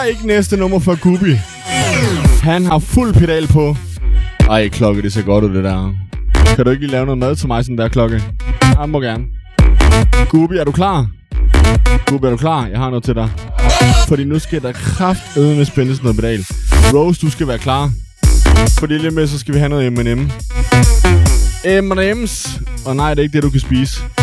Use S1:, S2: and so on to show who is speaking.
S1: Ikke næste nummer for Gubi. Han har fuld pedal på. Ej, Klokke, det ser godt ud, det der. Kan du ikke lige lave noget mad til mig, sådan der, Klokke? Jeg må gerne. Gubi, er du klar? Gubi, er du klar? Jeg har noget til dig. Fordi nu skal der kraftedeme spændes noget pedal. Rose, du skal være klar. Fordi lige med, så skal vi have noget M&M. M&M's. Og nej, det er ikke det, du kan spise.